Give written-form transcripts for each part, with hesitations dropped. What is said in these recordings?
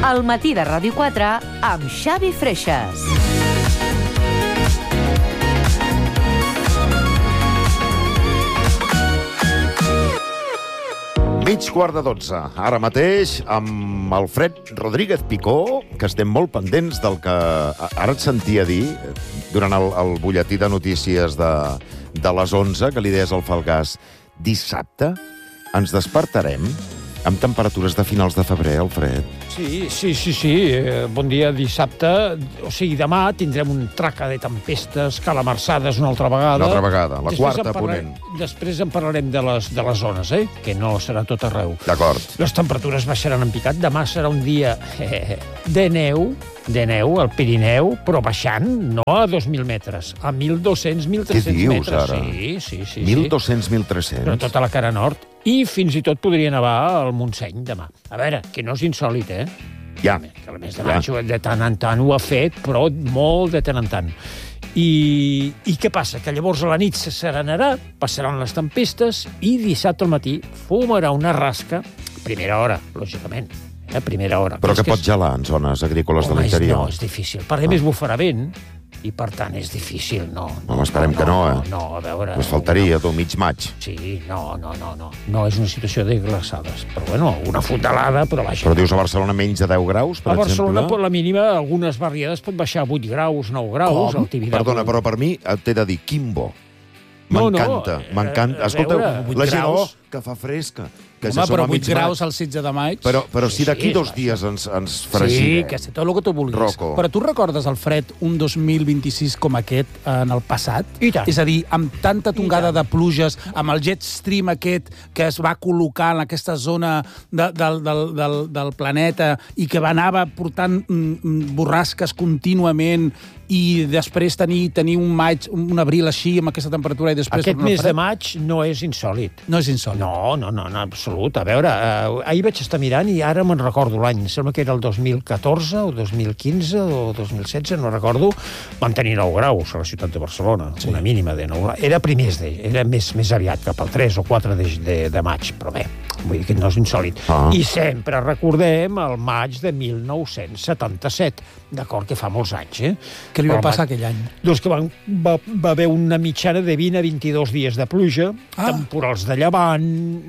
Al matí de Ràdio 4 amb Xavi Freixas. Mig quart de 12. Ara mateix, amb Alfred Rodríguez Picó, que estem molt pendents del que ara et sentia dir durant el butlletí de notícies de les 11, que li deies al Falgàs. Dissabte ens despertarem amb temperatures de finals de febrer, Alfred. Sí. Bon dia, dissabte. O sigui, demà tindrem un traca de tempestes, calamarsades una altra vegada. Una altra vegada, la quarta ponent. Després en parlarem de les zones, que no serà tot arreu. D'acord. Les temperatures baixaran en picat. Demà serà un dia de neu al Pirineu, però baixant, no a 2.000 metres, a 1.200, 1.300 metres. Què dius, ara? Sí. 1.200, 1.300? Però tota la cara nord. I fins i tot podria nevar al Montseny demà. A veure, que no és insòlit, Ja. Que el mes de maig de tant en tant ho ha fet, però molt de tant en tant. I què passa? Que llavors a la nit se serenarà, passaran les tempestes i dissabte al matí fumarà una rasca, primera hora, lògicament, primera hora. Però que pot gelar en zones agrícoles de l'interior. No, és difícil. Per a més bufarà vent, i per tant és difícil, no. Home, esperem que no, No, a veure... Pues faltaria, tu, mig maig. Sí, no. No és una situació de glaçades. Però, bueno, una fondalada, però vaja. Però dius a Barcelona menys de 10 graus, per exemple? A Barcelona, per la mínima, algunes barriades pot baixar a 8 graus, 9 graus. Com? Perdona, però per mi t'he de dir Quimbo. M'encanta. Escolta, la gent, que fa fresca. Home, però 8 graus al 16 de maig... Però si d'aquí 2 dies ens fregina... Sí, que sé tot el que tu vulguis. Rocco. Però tu recordes, Alfred, un 2026 com aquest en el passat? I tant. És a dir, amb tanta tongada de pluges, amb el jet stream aquest que es va col·locar en aquesta zona del planeta i que anava portant borrasques contínuament i després tenir un abril així, amb aquesta temperatura, i després... Aquest mes de maig no és insòlit. No és insòlit. No, en absolut. A veure, ahir vaig estar mirant i ara me'n recordo l'any. Sembla que era el 2014 o 2015 o 2016, no recordo. Vam tenir 9 graus a la ciutat de Barcelona, una mínima de 9 graus. Era era més aviat, cap al 3 o 4 de maig, però bé, vull dir que no és insòlit. I sempre recordem el maig de 1977, d'acord, que fa molts anys, Què li va passar aquell any? Doncs que va haver una mitjana de 20 a 22 dies de pluja, temporals de llevant,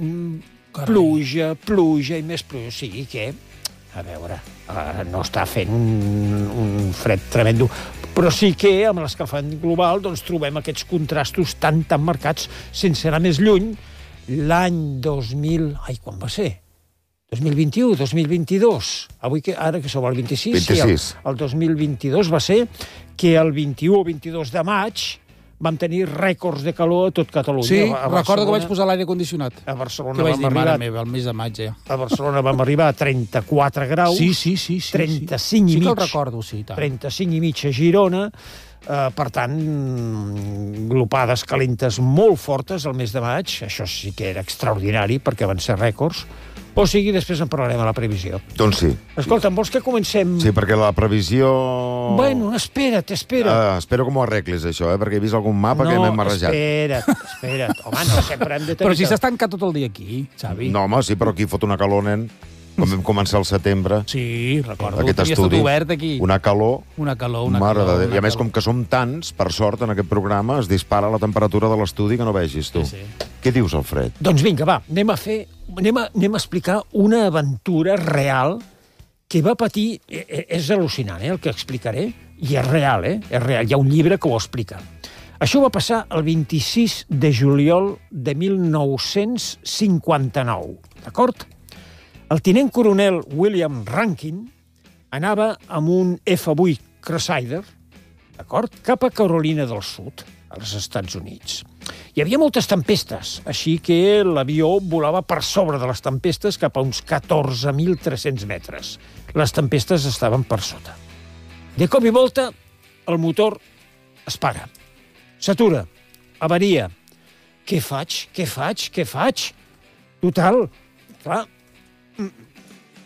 pluja i més pluja. O sigui que, a veure, no està fent un fred tremendo, però sí que amb l'escalfament global doncs, trobem aquests contrastos tan marcats, sense anar més lluny. L'any 2000... quan va ser? 2021, 2022. Ara que som al 26. Sí, el 2022 va ser que el 21 o 22 de maig vam tenir rècords de calor a tot Catalunya. Sí, recordo que vaig posar l'aire condicionat. A Barcelona que vaig vam dir, arribar... mare meva, el mes de maig, A Barcelona vam arribar a 34 graus. Sí. 35 i mig. Sí que el recordo, sí. 35 i mig a Girona. Per tant, glopades calentes molt fortes al mes de maig. Això sí que era extraordinari, perquè van ser rècords. O sigui, després en parlarem a la previsió. Doncs sí. Escolta, vols que comencem... Sí, perquè la previsió... Bueno, espera't. Espero que m'ho arreglis, això, perquè he vist algun mapa que m'he marrejat. Espera't. Home, no, sempre hem de tenir... Però si s'està tancat tot el dia aquí, Xavi. No, home, sí, però aquí fot una calor, nen. Quan vam començar al setembre... Sí, recordo. Aquest estudi. estudi. Obert aquí. Una calor. Mare de Déu. I a més, com que som tants, per sort, en aquest programa, es dispara la temperatura de l'estudi que no vegis, tu. Sí. Què dius, Alfred? Doncs vinga, va, anem a explicar una aventura real que va patir... És al·lucinant, el que explicaré, i és real, És real. Hi ha un llibre que ho explica. Això va passar el 26 de juliol de 1959, d'acord? El tinent coronel William Rankin anava amb un F-8 Crusader, d'acord, cap a Carolina del Sud, als Estats Units. Hi havia moltes tempestes, així que l'avió volava per sobre de les tempestes cap a uns 14.300 metres. Les tempestes estaven per sota. De cop i volta, el motor es para. S'atura. Avaria. Què faig? Total, clar,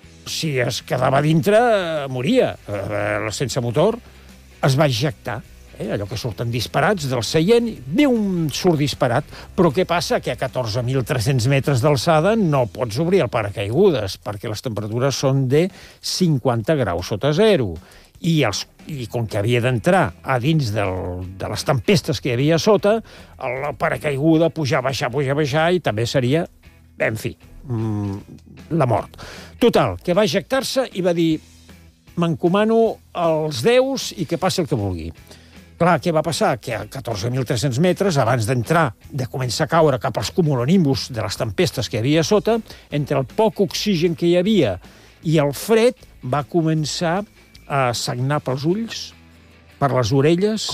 si es quedava dintre, moria. Sense motor, es va ejectar. allò que surten disparats del seient, surt disparat. Però què passa? Que a 14.300 metres d'alçada no pots obrir el paracaigudes, perquè les temperatures són de 50 graus sota zero. I com que havia d'entrar a dins de les tempestes que hi havia sota, el paracaiguda pujar, baixar, i també seria, en fi, la mort. Total, que va ejectar-se i va dir: m'encomano als déus i que passi el que vulgui. Clar, què va passar? Que a 14.300 metres, abans d'entrar, de començar a caure cap als cumulonimbus de les tempestes que hi havia sota, entre el poc oxigen que hi havia i el fred, va començar a sagnar pels ulls, per les orelles,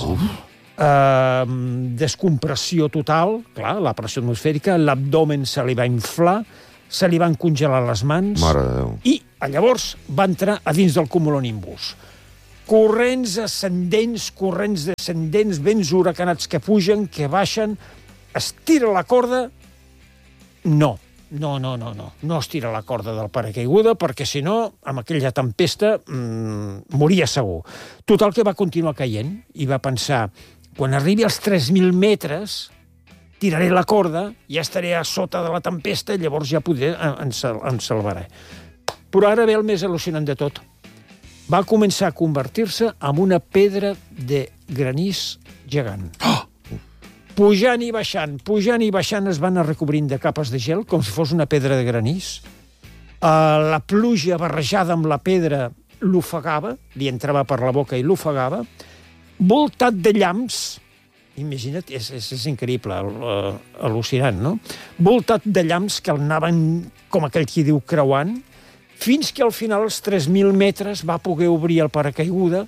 descompressió total, clar, la pressió atmosfèrica, l'abdomen se li va inflar, se li van congelar les mans, Mare de Déu. i llavors va entrar a dins del cumulonimbus. Corrents ascendents, corrents descendents, vents huracanats que pugen, que baixen, estira la corda... No estira la corda del paracaiguda, perquè si no, amb aquella tempesta, moria segur. Total, que va continuar caient i va pensar: quan arribi als 3.000 metres, tiraré la corda, ja estaré a sota de la tempesta, i llavors ja podré, em salvaré. Però ara ve el més al·lucinant de tot. Va començar a convertir-se en una pedra de granís gegant. Pujant i baixant, es van anar recobrint de capes de gel, com si fos una pedra de granís. La pluja barrejada amb la pedra l'ofegava, li entrava per la boca i l'ofegava, voltat de llamps, imagina't, és increïble, al·lucinant, no? Voltat de llamps que el anaven, com aquell qui diu, creuant, fins que al final, als 3.000 metres, va poder obrir el paracaigudes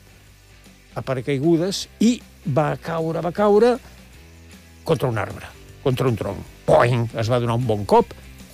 i va caure contra un arbre, contra un tronc. Poing! Es va donar un bon cop.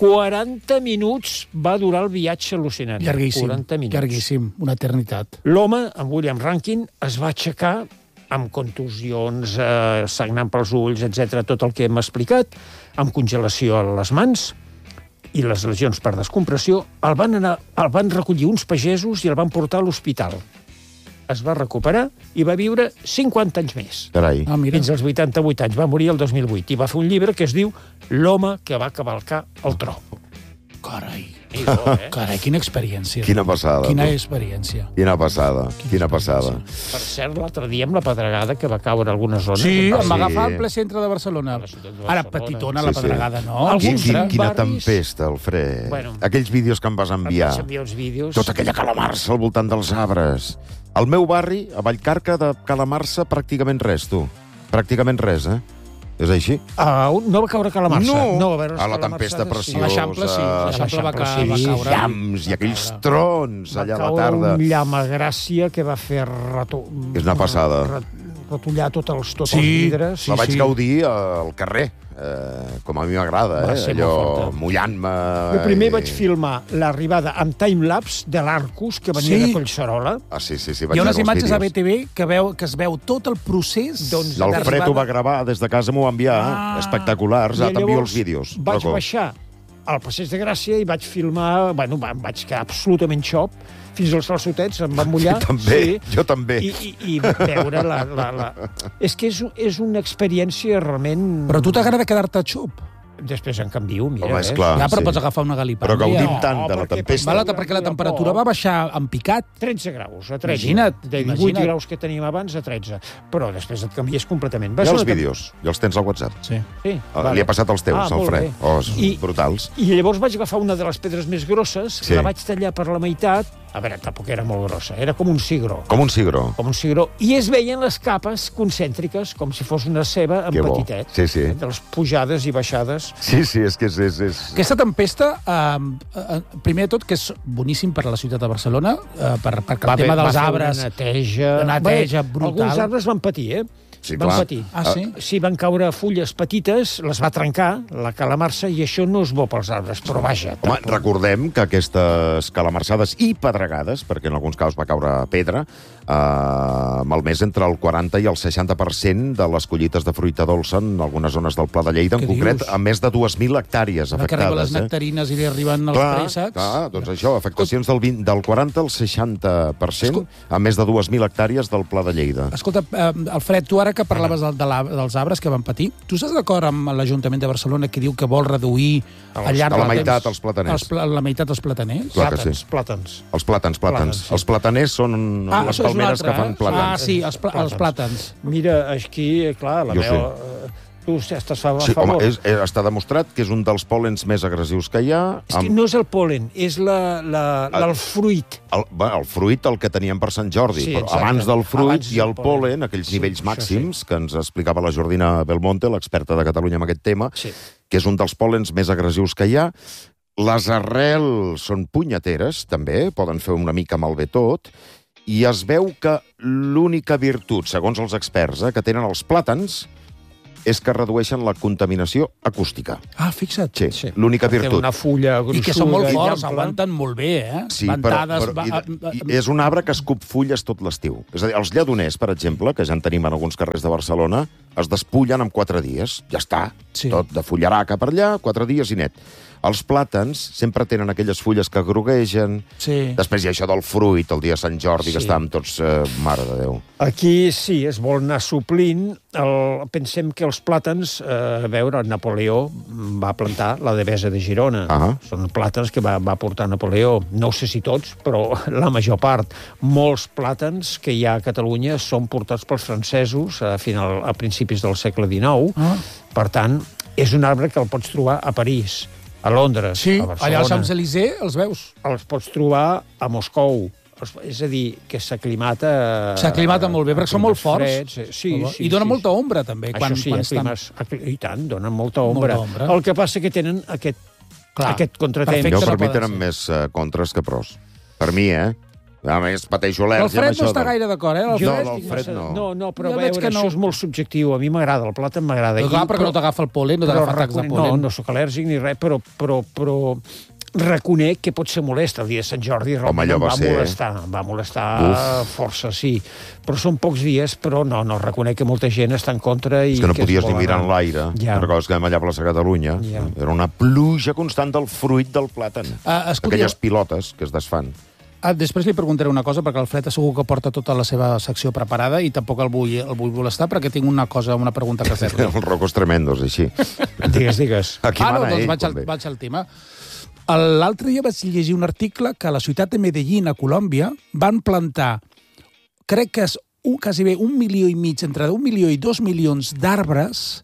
40 minuts va durar el viatge al·lucinant. Llarguíssim, una eternitat. L'home, en William Rankin, es va aixecar amb contusions, sagnant pels ulls, etc., tot el que hem explicat, amb congelació a les mans i les lesions per descompressió. El van recollir uns pagesos i el van portar a l'hospital. Es va recuperar i va viure 50 anys més. Carai. Fins als 88 anys. Va morir el 2008. I va fer un llibre que es diu L'home que va cavalcar el tro. Carai, quina experiència. Quina passada. Quina experiència. Quina passada. Per cert, l'altre dia amb la pedregada que va caure a algunes zones... Sí, em va agafar al ple centre de Barcelona. Ara, petitona, la pedregada, no? Quina tempesta, Alfred. Aquells vídeos que em vas enviar. Tota aquella calamarsa al voltant dels arbres. Al meu barri, a Vallcarca, de calamarsa, pràcticament res, tu. Pràcticament res, És així? No va caure calamarsa. No, a la tempesta preciosa. L'Eixample va caure. Llams i aquells trons allà a la tarda. Va caure un llamp a Gràcia que va fer És una passada. Rotullar tots els vidres. La vaig gaudir al carrer, com a mi m'agrada, allò mullant-me... Jo primer vaig filmar l'arribada amb timelapse de l'Arcus, que venia de Collserola. Sí. Hi ha unes imatges a BTV que es veu tot el procés... L'Alfred ho va gravar des de casa, m'ho va enviar, espectaculars, t'envio els vídeos. Vaig baixar al Passeig de Gràcia i vaig filmar... Em vaig quedar absolutament xop, fins als calçotets, em van mullar. Jo també. I veure És que és una experiència realment... Però a tu t'agrada quedar-te xop? Després en canvio, mira. Home, és clar, però pots agafar una galipàndia. Però gaudim tant de la tempesta. Perquè la temperatura va baixar en picat. 13 graus, a 13. Imagina't. De 18 graus que teníem abans a 13. Però després et canvies completament. Hi ha els vídeos, i els tens al WhatsApp. Sí. Li he passat els teus, Alfred. Brutals. I llavors vaig agafar una de les pedres més grosses, la vaig tallar per la meitat. A veure, tampoc era molt grossa, era com un cigró. Com un cigró. I es veien les capes concèntriques, com si fos una ceba en petitet. Sí. De les pujades i baixades. Sí, és que és... Aquesta tempesta, primer de tot, que és boníssim per a la ciutat de Barcelona, perquè el tema dels arbres... Va fer una neteja brutal. Alguns arbres van patir, Sí, van clar. patir. Ah, sí? Sí, van caure fulles petites, les va trencar, la calamarsa, i això no és bo pels arbres, però vaja. Home, recordem que aquestes calamarsades i pedregades, perquè en alguns casos va caure pedra, malmès entre el 40 i el 60% de les collites de fruita dolça en algunes zones del Pla de Lleida, en Què concret, dius? a més de 2.000 hectàrees Que arriben les afectades. nectarines i li arriben els préssecs. Clar, doncs això, afectacions del 40 al 60%, a més de 2.000 hectàrees del Pla de Lleida. Escolta, Alfred, tu ara que parlaves dels arbres que van patir, tu estàs d'acord amb l'Ajuntament de Barcelona que diu que vol reduir al llarg a la del meitat temps els plataners. la meitat els plataners? Clar que sí. Plàtans. Els plàtans. Sí. Els plataners són les això és un palmeres altre, que fan plàtans. Ah, sí, els plàtans. Mira, aquí, clar, la Jo meva... Tu estàs a Sí, favor. home, està demostrat que és un dels pòlens més agressius que hi ha. És que no és el pol·len, és el fruit. El fruit, el que teníem per Sant Jordi, Sí, però exacte. abans del fruit Abans i el del pol·len. pol·len, aquells Sí, nivells això màxims, que ens explicava la Jordina Belmonte, l'experta de Catalunya en aquest tema, Sí. que és un dels pòlens més agressius que hi ha. Les arrels són punyeteres, també, poden fer una mica malbé tot, i es veu que l'única virtut, segons els experts, que tenen els plàtans és que redueixen la contaminació acústica. Ah, fixa't. Sí, l'única Té virtut. una fulla gruixuda. I que són molt i forts, ampla. aguanten molt bé, eh? Sí, Ventades... i és un arbre que escup fulles tot l'estiu. És a dir, els lledoners, per exemple, que ja en tenim en alguns carrers de Barcelona, es despullen en 4 dies. Ja està. Sí. Tot de fullaraca per allà, 4 dies i net. Els plàtans sempre tenen aquelles fulles que groguegen. Sí. Després hi ha això del fruit, el dia de Sant Jordi, que Sí. estàvem tots... mare de Déu. Aquí sí, es vol anar suplint. Pensem que els plàtans, a veure, Napoleó va plantar la Devesa de Girona. Són plàtans que va portar Napoleó. No sé si tots, però la major part. Molts plàtans que hi ha a Catalunya són portats pels francesos a principis del segle XIX. Per tant, és un arbre que el pots trobar a París, a Londres, Sí, a Barcelona. allà als Champs-Élysées els veus. Els pots trobar a Moscou. És a dir, que s'aclimata... S'aclimata molt bé, perquè són molt forts. Freds, sí. I dona molta ombra, també. Això sí, climes... I tant, donen molta ombra. Molta ombra. El que passa que tenen aquest contratemps. Perfecte, Jo, per no mi, poden tenen ser. més contres que pros. Per mi, A més, pateixo al·lèrgia amb L'Alfred això. no està gaire d'acord, eh? Jo No, estic l'Alfred massa- no. No, però Jo a veig veure, que no. això és molt subjectiu. A mi m'agrada, el plàtan m'agrada. Però clar, perquè no t'agafa el pol·len, no t'agafa atacs de pol·len. No sóc al·lèrgic ni res, però reconec que pot ser molest. El dia de Sant Jordi realment allò em va ser, va molestar força, sí. Però són pocs dies, però no, reconec que molta gent està en contra i És que no es podies vol ni mirar anar. en l'aire. Ja. Recordes que vam allà a Plaça Catalunya? Ja. Era una pluja constant del fruit del plàtan. Escolta, Aquelles pilotes que es desfan. Després li preguntaré una cosa, perquè l'Alfred segur que porta tota la seva secció preparada i tampoc el vull molestar, perquè tinc una pregunta que fer-li. Els rocos tremendos, així. Digues. Aquí mana doncs ell, vaig al tema. L'altre dia vaig llegir un article que a la ciutat de Medellín, a Colòmbia, van plantar, crec que és quasi bé 1,5 milió, entre 1 milió i 2 milions d'arbres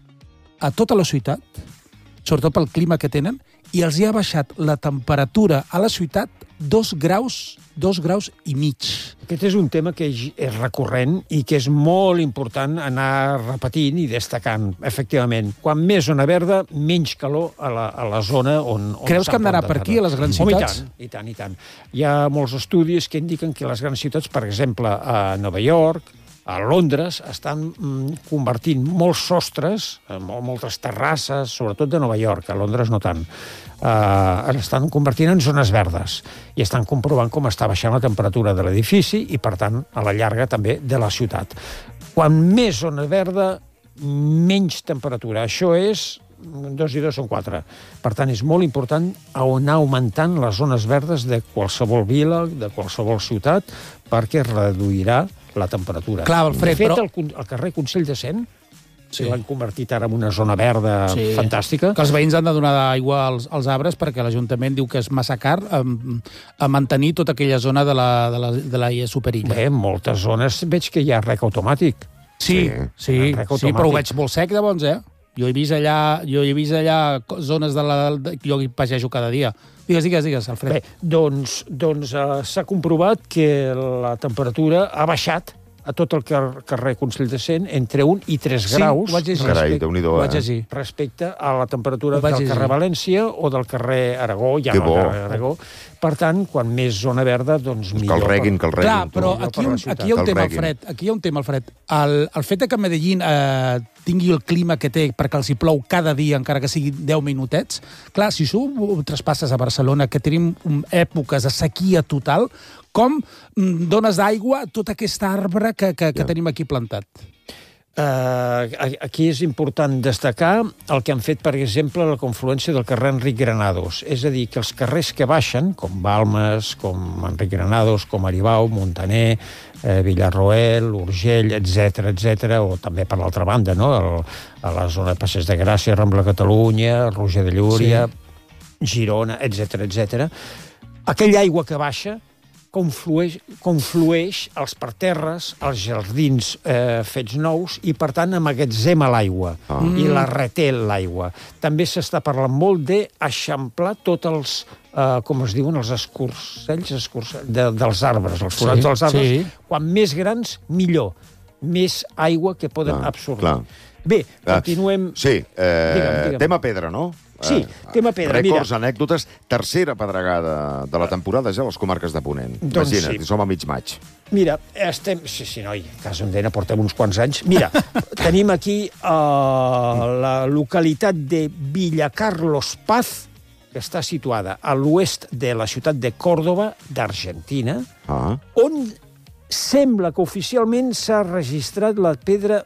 a tota la ciutat, sobretot pel clima que tenen, i els hi ha baixat la temperatura a la ciutat 2 graus i mig. Aquest és un tema que és recurrent i que és molt important anar repetint i destacant, efectivament. Quan més zona verda, menys calor a la zona on Creus que hem d'anar per aquí, a les grans ciutats? I tant. Hi ha molts estudis que indiquen que les grans ciutats, per exemple, a Nova York, a Londres, estan convertint molts sostres, moltes terrasses, sobretot de Nova York, a Londres no tant, estan convertint en zones verdes i estan comprovant com està baixant la temperatura de l'edifici i, per tant, a la llarga també de la ciutat. Quan més zona verda, menys temperatura. Això és 2 i 2 són 4. Per tant, és molt important anar augmentant les zones verdes de qualsevol vila, de qualsevol ciutat, perquè reduirà la temperatura. Clar, Alfred, de fet, però... el carrer Consell de Cent, Sí. l'han convertit ara en una zona verda fantàstica. Que els veïns han de donar aigua als arbres perquè l'Ajuntament diu que és massa car a mantenir tota aquella zona de la superilla. Bé, en moltes zones veig que hi ha rec automàtic. Sí, però ho veig molt sec, llavors, Jo he vist allà zones jo hi pagejo cada dia. Digues, Alfred. Bé, doncs s'ha comprovat que la temperatura ha baixat a tot el carrer Consell de Cent entre 1 i 3 graus ho vaig llegir. Carai, Déu-n'hi-do, Ho vaig llegir. respecte a la temperatura Ho vaig del carrer llegir. València o del carrer Aragó, ja Que no bo. el carrer Aragó. Per tant, quan més zona verda, doncs millor. Que el reguin, que el reguin. Clar, però tu. aquí hi ha un tema, Alfred. Aquí hi ha un tema, Alfred. El fet que Medellín tingui el clima que té perquè els hi plou cada dia, encara que sigui 10 minutets, clar, si ho traspasses a Barcelona, que tenim èpoques de sequia total, com dones d'aigua a tot aquest arbre que tenim aquí plantat? Aquí és important destacar el que han fet, per exemple, la confluència del carrer Enric Granados. És a dir, que els carrers que baixen, com Balmes, com Enric Granados, com Aribau, Montaner, Villarroel, Urgell, etc, o també per l'altra banda, no? A la zona de Passeig de Gràcia, Rambla Catalunya, Roger de Llúria, Girona, etc. Aquella aigua que baixa conflueix als parterres, als jardins fets nous i, per tant, amagatzema l'aigua i la reté l'aigua. També s'està parlant molt d'eixamplar tots els, com es diuen, els escorcells dels arbres, els forats dels arbres. Quan més grans, millor. Més aigua que poden absorbir. Bé, continuem... Sí, tema pedra, no? Sí, tema pedra. Rècords, anècdotes, tercera pedregada de la temporada ja a les comarques de Ponent. Imagina't, som a mig maig. Mira, estem... Sí, noi, Casa Ondena portem uns quants anys. Mira, tenim aquí la localitat de Villacarlos Paz, que està situada a l'oest de la ciutat de Còrdova, d'Argentina, on sembla que oficialment s'ha registrat la pedra